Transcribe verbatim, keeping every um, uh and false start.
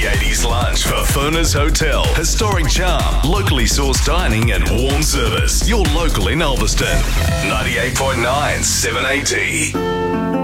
eighties lunch for Furnace Hotel. Historic charm, locally sourced dining and warm service. You're local in Ulverston. ninety-eight point nine seven eighty.